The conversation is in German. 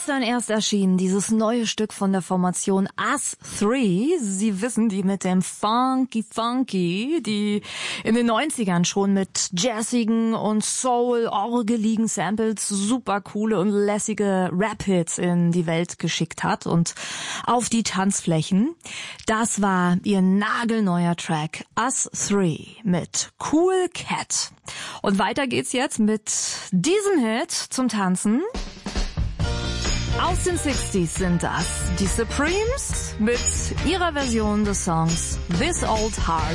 Gestern erst erschienen dieses neue Stück von der Formation Us 3. Sie wissen, die mit dem Funky, die in den 90ern schon mit jazzigen und soul-orgeligen Samples super coole und lässige Rap-Hits in die Welt geschickt hat und auf die Tanzflächen. Das war ihr nagelneuer Track Us 3 mit Cool Cat. Und weiter geht's jetzt mit diesem Hit zum Tanzen. Aus den 60s sind das die Supremes mit ihrer Version des Songs This Old Heart